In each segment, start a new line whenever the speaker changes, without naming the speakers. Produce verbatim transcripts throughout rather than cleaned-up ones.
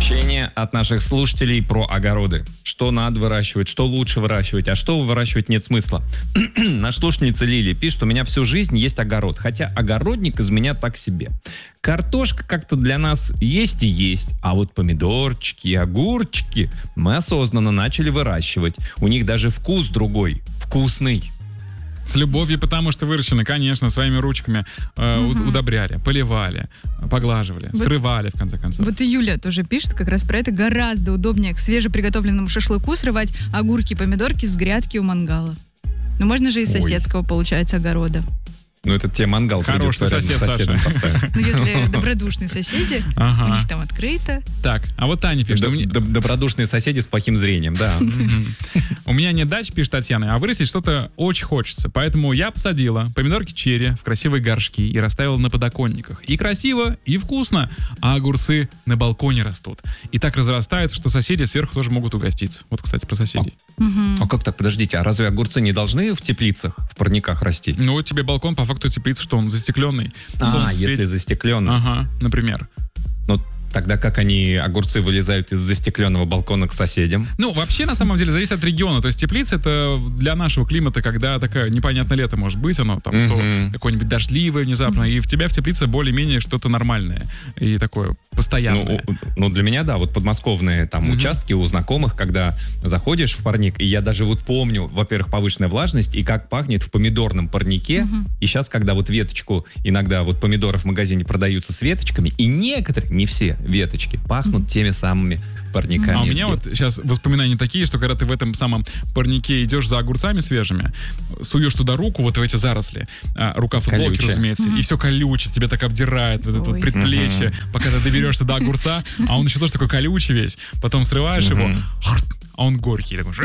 Сообщение от наших слушателей про огороды. Что надо выращивать, что лучше выращивать, а что выращивать нет смысла. Наша слушательница Лили пишет: у меня всю жизнь есть огород, хотя огородник из меня так себе. Картошка как-то для нас есть и есть, а вот помидорчики и огурчики мы осознанно начали выращивать. У них даже вкус другой, вкусный.
С любовью, потому что выращены, конечно, своими ручками э, угу. удобряли, поливали, поглаживали, вот, срывали, в конце концов.
Вот и Юля тоже пишет как раз про это. Гораздо удобнее к свежеприготовленному шашлыку срывать огурки, помидорки с грядки у мангала. Ну, можно же и соседского, Ой. получается, огорода.
Ну, это тебе мангал
Хороший сосед,
соседом поставить.
Ну, если добродушные соседи, у них там открыто.
Так, а вот Таня пишет.
Добродушные соседи с плохим зрением, да.
У меня нет дач, пишет Татьяна, а вырастить что-то очень хочется. Поэтому я посадила помидорки черри в красивые горшки и расставила на подоконниках. И красиво, и вкусно. А огурцы на балконе растут. И так разрастаются, что соседи сверху тоже могут угоститься. Вот, кстати, про соседей.
А как так, подождите, а разве огурцы не должны в теплицах, в парниках расти?
Ну, вот тебе балкон по факту теплица, что он застекленный.
А, если застекленный.
Ага, например.
Ну, тогда как они, огурцы, вылезают из застекленного балкона к соседям?
Ну, вообще, на самом деле, зависит от региона. То есть теплица — это для нашего климата, когда такое непонятное лето может быть, оно там mm-hmm. то какое-нибудь дождливое внезапно, mm-hmm. и в тебя в теплице более-менее что-то нормальное и такое постоянное.
Ну, ну для меня, да, вот подмосковные там mm-hmm. участки у знакомых, когда заходишь в парник, и я даже вот помню, во-первых, повышенная влажность, и как пахнет в помидорном парнике. Mm-hmm. И сейчас, когда вот веточку, иногда вот помидоры в магазине продаются с веточками, и некоторые, не все, веточки пахнут mm-hmm. теми самыми парниками.
А у меня вот сейчас воспоминания такие, что когда ты в этом самом парнике идешь за огурцами свежими, суешь туда руку, вот в эти заросли, а, рука футболки, колючая. разумеется, mm-hmm. и все колючее, тебя так обдирает, вот это вот предплечье, mm-hmm. пока ты доберешься до огурца, а он еще тоже такой колючий весь, потом срываешь mm-hmm. его, а он горький. Такой,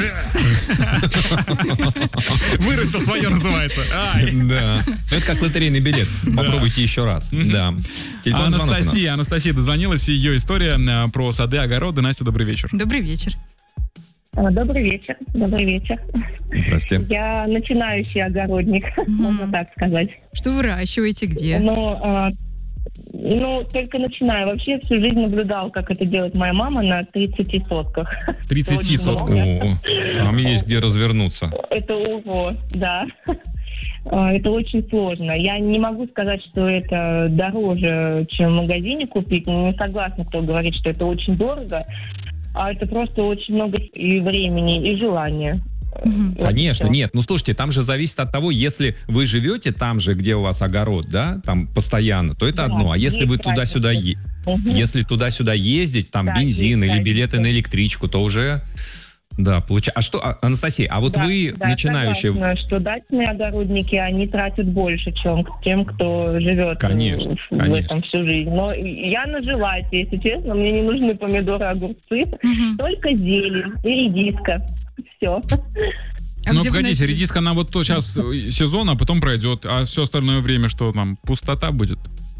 вырастил свое, называется.
Да. Это как лотерейный билет. Попробуйте еще раз. Да.
Анастасия, Анастасия дозвонилась, ее история про сады, огороды. Настя, добрый вечер.
Добрый вечер.
Добрый вечер. Добрый вечер.
Здравствуйте.
Я начинающий огородник, можно так сказать.
Что выращиваете, где?
Ну, Ну, только начинаю. Вообще всю жизнь наблюдал, как это делает моя мама на тридцати сотках.
тридцати сотках?
О, там есть где развернуться.
Это ого, да. Это очень сложно. Я не могу сказать, что это дороже, чем в магазине купить. Не согласна, кто говорит, что это очень дорого. А это просто очень много и времени, и желания.
Конечно, нет. Ну, слушайте, там же зависит от того, если вы живете там же, где у вас огород, да, там постоянно, то это да, одно. А если вы туда-сюда, е- угу. если туда-сюда ездить, там да, бензин или билеты на электричку, то уже, да, получается. А что, Анастасия, а вот да, вы
да,
начинающие...
Согласна, что дачные огородники, они тратят больше, чем тем, кто живет
конечно,
в,
конечно.
в этом всю жизнь. Но я нажилась, если честно, мне не нужны помидоры, огурцы, угу. только зелень и редиска. Все.
А ну, погодите, редиска, она вот то сейчас сезон, а потом пройдет, а все остальное время что там, пустота будет?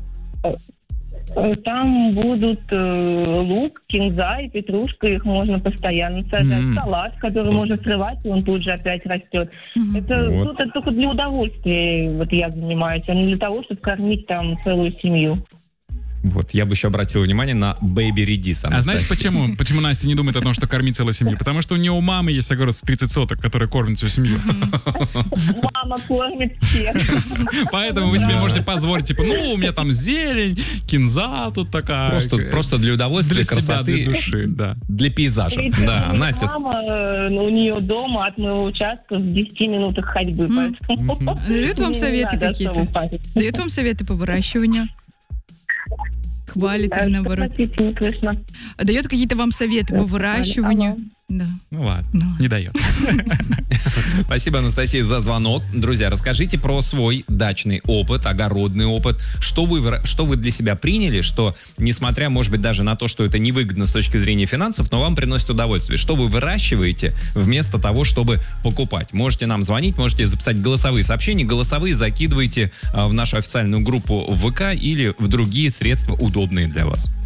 Там будут э, лук, кинза и петрушка, их можно постоянно сажать. Mm-hmm. Салат, который можно срывать, и он тут же опять растет. Mm-hmm. Это, вот. ну, это только для удовольствия вот я занимаюсь, а не для того, чтобы кормить там целую семью.
Вот, я бы еще обратил внимание на бэйби редис.
А знаете почему? Почему Настя не думает о том, что кормить целую семью? Потому что у нее у мамы есть огород в тридцать соток, который кормит всю семью.
Мама кормит всех.
Поэтому вы себе можете позволить, типа, ну, у меня там зелень, кинза тут такая.
Просто, просто для удовольствия,
для
красоты.
Себя, для души, да.
Для пейзажа. Да, Настя.
Мама, у нее дома от моего участка в десяти минутах ходьбы.
Дают вам советы какие-то? Дают вам советы по выращиванию? Хвалит или наоборот? Дает какие-то вам советы по выращиванию? Да.
Ну ладно, ну. не дает.
Спасибо, Анастасия, за звонок. Друзья, расскажите про свой дачный опыт, огородный опыт. Что вы, что вы для себя приняли, что, несмотря, может быть, даже на то, что это невыгодно с точки зрения финансов, но вам приносит удовольствие. Что вы выращиваете вместо того, чтобы покупать? Можете нам звонить, можете записать голосовые сообщения. Голосовые закидывайте в нашу официальную группу в ВК или в другие средства, удобные для вас.